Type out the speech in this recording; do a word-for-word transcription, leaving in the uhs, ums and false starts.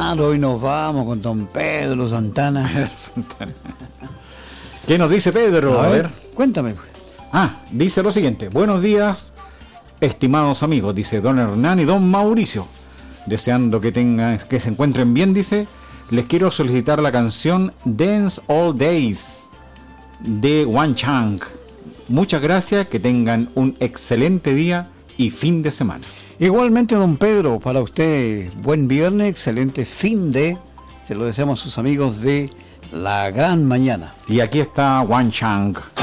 Claro, hoy nos vamos con don Pedro Santana. Santana. ¿Qué nos dice Pedro? A, A ver, ver. cuéntame. Ah, dice lo siguiente. Buenos días, estimados amigos, dice don Hernán y don Mauricio. Deseando que tengan, que se encuentren bien, dice. Les quiero solicitar la canción Dance All Days de Wan Chang. Muchas gracias, que tengan un excelente día y fin de semana. Igualmente, don Pedro, para usted, buen viernes, excelente fin de, se lo deseamos a sus amigos de La Gran Mañana. Y aquí está Wan Chang.